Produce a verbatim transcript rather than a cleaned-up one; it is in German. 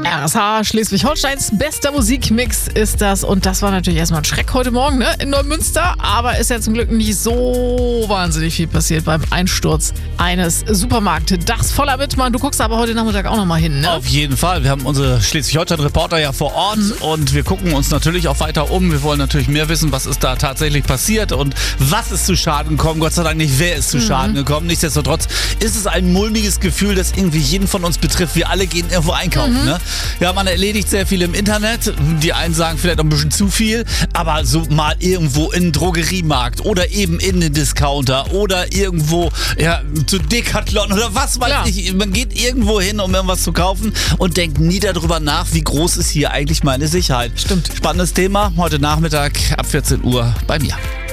R S H, Schleswig-Holsteins bester Musikmix ist das. Und das war natürlich erstmal ein Schreck heute Morgen, ne, in Neumünster. Aber ist ja zum Glück nicht so wahnsinnig viel passiert beim Einsturz eines Supermarktdachs voller Mitmann. Du guckst aber heute Nachmittag auch nochmal hin, ne? Auf jeden Fall. Wir haben unsere Schleswig-Holstein-Reporter ja vor Ort mhm. und wir gucken uns natürlich auch weiter um. Wir wollen natürlich mehr wissen, was ist da tatsächlich passiert und was ist zu Schaden gekommen. Gott sei Dank nicht, wer ist zu mhm. Schaden gekommen. Nichtsdestotrotz ist es ein mulmiges Gefühl, das irgendwie jeden von uns betrifft. Wir alle gehen irgendwo einkaufen. Mhm. Ne? Ja, man erledigt sehr viel im Internet. Die einen sagen vielleicht auch ein bisschen zu viel, aber so mal irgendwo in einen Drogeriemarkt oder eben in den Discounter oder irgendwo ja, zu Decathlon oder was weiß Klar. ich. Man geht irgendwo hin, um irgendwas zu kaufen und denkt nie darüber nach, wie groß ist hier eigentlich meine Sicherheit. Stimmt. Spannendes Thema, heute Nachmittag ab vierzehn Uhr bei mir.